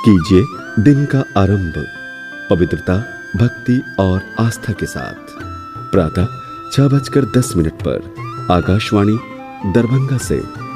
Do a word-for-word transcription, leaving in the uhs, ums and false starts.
कीजिए दिन का आरंभ पवित्रता, भक्ति और आस्था के साथ। प्रातः छह बजकर दस मिनट पर आकाशवाणी दरभंगा से